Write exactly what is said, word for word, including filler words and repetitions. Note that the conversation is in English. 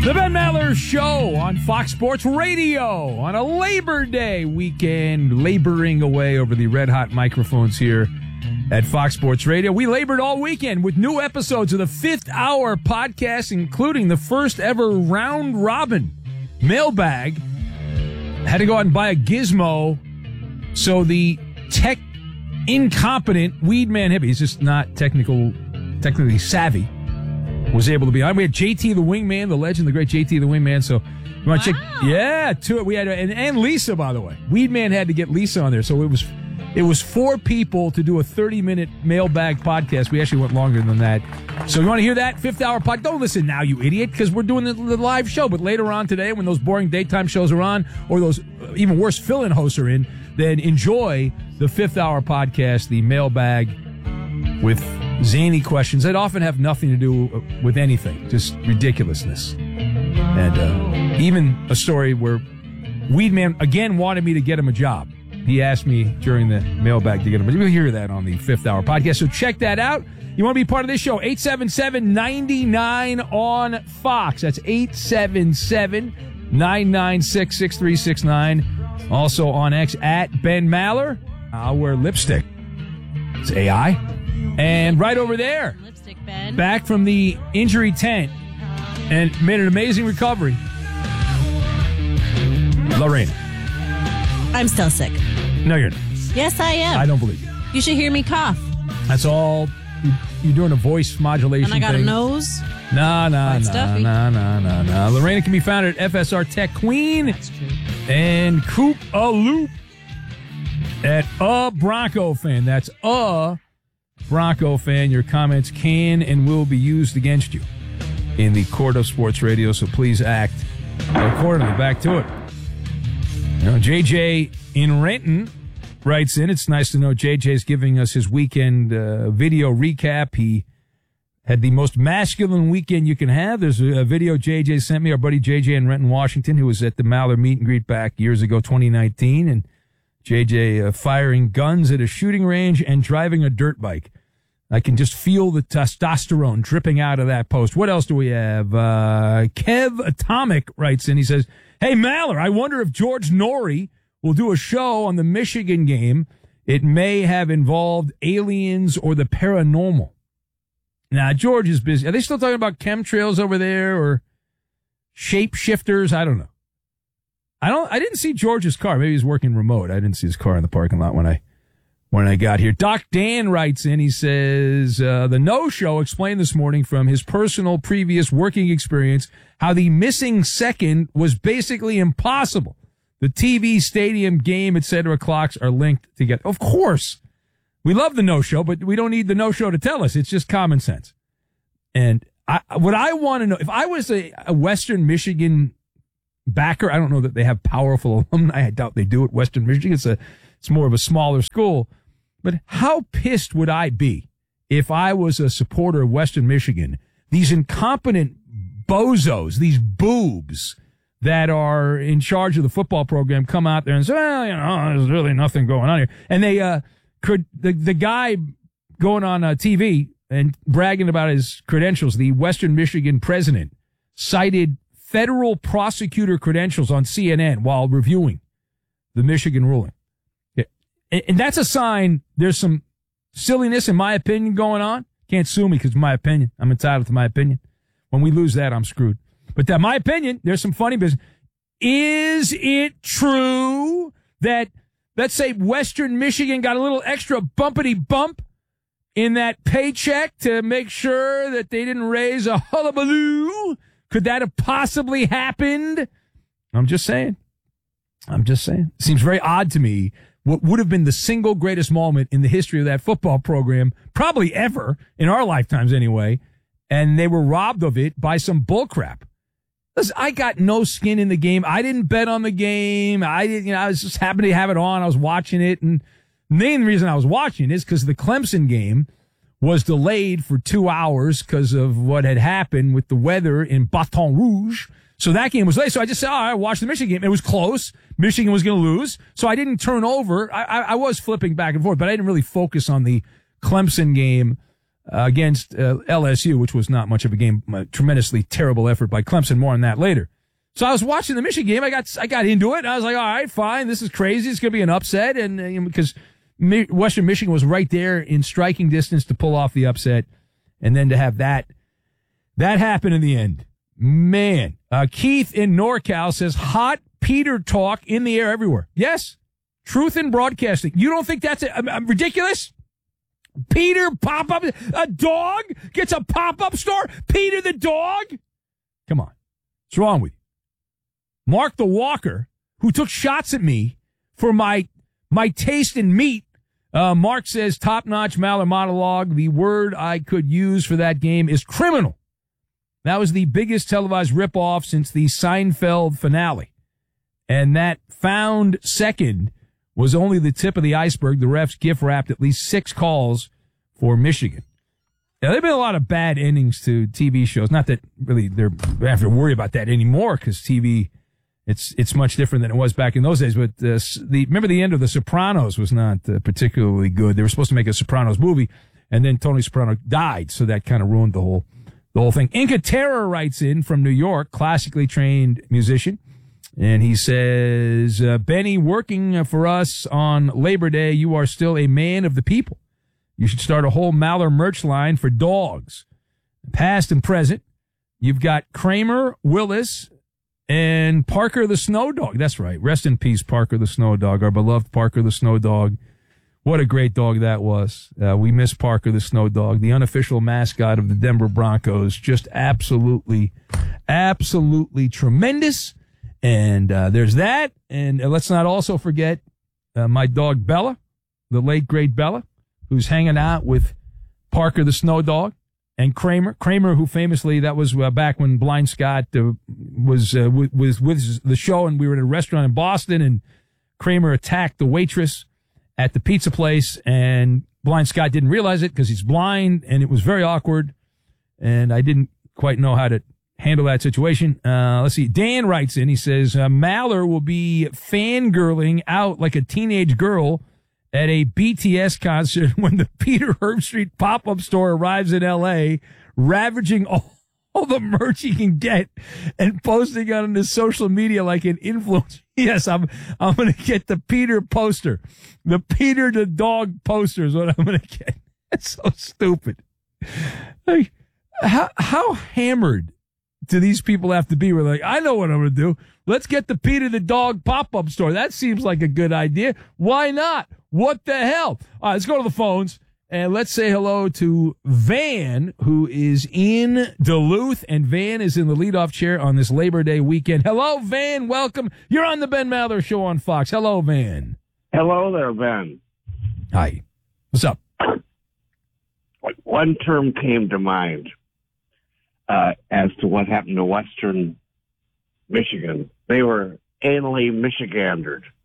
The Ben Maller Show on Fox Sports Radio on a Labor Day weekend, laboring away over the red-hot microphones here at Fox Sports Radio. We labored all weekend with new episodes of the Fifth Hour podcast, including the first ever round-robin mailbag. Had to go out and buy a gizmo so the tech incompetent weed man hippie, he's just not technical, technically savvy, was able to be on. We had J T the Wingman, the legend, the great J T the Wingman. So you want to wow. check? Yeah, two. We had and, and Lisa, by the way. Weedman had to get Lisa on there, so it was it was four people to do a thirty minute mailbag podcast. We actually went longer than that. So you want to hear that fifth hour pod? Don't listen now, you idiot, because we're doing the, the live show. But later on today, when those boring daytime shows are on, or those even worse fill-in hosts are in, then enjoy the fifth hour podcast, the mailbag with zany questions that often have nothing to do with anything, just ridiculousness. And uh, even a story where Weedman again wanted me to get him a job. He asked me during the mailbag to get him a job. You'll hear that on the Fifth Hour podcast. So check that out. You want to be part of this show? eight seven seven, nine nine on Fox. That's eight seven seven, nine nine six, six three six nine. Also on X at Ben Maller. I'll wear lipstick. It's A I. And right over there, Lipstick Ben. back from the injury tent and made an amazing recovery, Lorena. I'm still sick. No, you're not. Yes, I am. I don't believe you. You should hear me cough. That's all. you- You're doing a voice modulation And I got thing. a nose. Nah, nah, Quite nah, stuffy. nah, nah, nah, nah. Lorena can be found at F S R Tech Queen That's true. and Coop a Loop at a Bronco fan. That's a Bronco fan. Your comments can and will be used against you in the court of sports radio, so please act accordingly. Back to it. You know, J J in Renton writes in. It's nice to know J J's giving us his weekend uh, video recap. He had the most masculine weekend you can have. There's a video J J sent me, our buddy J J in Renton, Washington, who was at the Maller meet and greet back years ago, twenty nineteen, and J J uh, firing guns at a shooting range and driving a dirt bike. I can just feel the testosterone dripping out of that post. What else do we have? Uh, Kev Atomic writes in. He says, hey, Maller, I wonder if George Norrie will do a show on the Michigan game. It may have involved aliens or the paranormal. Now, George is busy. Are they still talking about chemtrails over there or shapeshifters? I don't know. I don't. I didn't see George's car. Maybe he's working remote. I didn't see his car in the parking lot when I when I got here. Doc Dan writes in. He says uh, the no-show explained this morning from his personal previous working experience how the missing second was basically impossible. The T V, stadium, game, et cetera clocks are linked together. Of course, we love the no-show, but we don't need the no-show to tell us. It's just common sense. And I, what I want to know, if I was a, a Western Michigan backer, I don't know that they have powerful alumni. I doubt they do at Western Michigan. It's a, it's more of a smaller school. But how pissed would I be if I was a supporter of Western Michigan? These incompetent bozos, these boobs that are in charge of the football program come out there and say, well, you know, there's really nothing going on here. And they, uh, could, the, the guy going on uh, T V and bragging about his credentials, the Western Michigan president, cited federal prosecutor credentials on C N N while reviewing the Michigan ruling. And that's a sign there's some silliness, in my opinion, going on. Can't sue me because it's my opinion. I'm entitled to my opinion. When we lose that, I'm screwed. But that my opinion, there's some funny business. Is it true that, let's say, Western Michigan got a little extra bumpity bump in that paycheck to make sure that they didn't raise a hullabaloo? Could that have possibly happened? I'm just saying. I'm just saying. It seems very odd to me. What would have been the single greatest moment in the history of that football program, probably ever, in our lifetimes anyway, and they were robbed of it by some bullcrap. Listen, I got no skin in the game. I didn't bet on the game. I didn't, you know, I was just happy to have it on. I was watching it, and the main reason I was watching it is because the Clemson game was delayed for two hours because of what had happened with the weather in Baton Rouge. So that game was late. So I just said, all right, watch the Michigan game. It was close. Michigan was going to lose. So I didn't turn over. I, I, I was flipping back and forth, but I didn't really focus on the Clemson game uh, against uh, L S U, which was not much of a game, a tremendously terrible effort by Clemson. More on that later. So I was watching the Michigan game. I got I got into it. And I was like, all right, fine. This is crazy. It's going to be an upset. And uh, you know, because Mi- Western Michigan was right there in striking distance to pull off the upset. And then to have that, that happen in the end. Man, uh, Keith in NorCal says hot Peter talk in the air everywhere. Yes, truth in broadcasting. You don't think that's a, a, a ridiculous? Peter pop-up, a dog gets a pop-up store? Peter the dog? Come on. What's wrong with you? Mark the Walker, who took shots at me for my my taste in meat. Uh, Mark says, top-notch Maller monologue. The word I could use for that game is criminal. That was the biggest televised ripoff since the Seinfeld finale. And that found second was only the tip of the iceberg. The refs gift-wrapped at least six calls for Michigan. Now, there have been a lot of bad endings to T V shows. Not that really they're, they have to worry about that anymore because T V, it's it's much different than it was back in those days. But uh, the remember the end of The Sopranos was not uh, particularly good. They were supposed to make a Sopranos movie, and then Tony Soprano died, so that kind of ruined the whole the whole thing. Inca Terror writes in from New York, classically trained musician. And he says, uh, Benny, working for us on Labor Day, you are still a man of the people. You should start a whole Maller merch line for dogs, past and present. You've got Kramer, Willis, and Parker the Snow Dog. That's right. Rest in peace, Parker the Snow Dog, our beloved Parker the Snow Dog. What a great dog that was. Uh, we miss Parker the Snow Dog, the unofficial mascot of the Denver Broncos. Just absolutely, absolutely tremendous. And uh, there's that. And uh, let's not also forget uh, my dog Bella, the late, great Bella, who's hanging out with Parker the Snow Dog and Kramer. Kramer, who famously, that was uh, back when Blind Scott uh, was, uh, w- was with the show, and we were at a restaurant in Boston, and Kramer attacked the waitress at the pizza place, and Blind Scott didn't realize it because he's blind, and it was very awkward, and I didn't quite know how to handle that situation. Uh, let's see. Dan writes in. He says, uh, Maller will be fangirling out like a teenage girl at a B T S concert when the Peter Herbstreit pop-up store arrives in L A, ravaging all, all the merch he can get and posting it on his social media like an influencer. Yes, I'm, I'm going to get the Peter poster. The Peter the dog poster is what I'm going to get. That's so stupid. Like, how, how hammered do these people have to be? We're like, I know what I'm going to do. Let's get the Peter the dog pop-up store. That seems like a good idea. Why not? What the hell? All right, let's go to the phones, and let's say hello to Van, who is in Duluth, and Van is in the leadoff chair on this Labor Day weekend. Hello, Van. Welcome. You're on the Ben Maller Show on Fox. Hello, Van. Hello there, Ben. Hi. What's up? One term came to mind uh, as to what happened to Western Michigan. They were anally Michigandered.